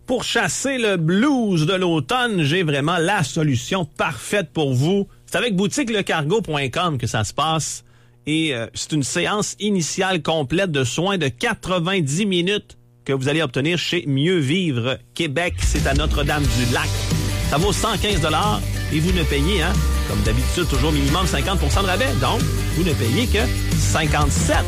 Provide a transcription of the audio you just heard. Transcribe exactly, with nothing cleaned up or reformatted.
Pour chasser le blues de l'automne, j'ai vraiment la solution parfaite pour vous. C'est avec boutique le cargo point com que ça se passe. Et euh, c'est une séance initiale complète de soins de quatre-vingt-dix minutes que vous allez obtenir chez Mieux Vivre Québec. C'est à Notre-Dame-du-Lac. Ça vaut cent quinze dollars et vous ne payez, hein, comme d'habitude, toujours minimum cinquante pour cent de rabais. Donc, vous ne payez que cinquante-sept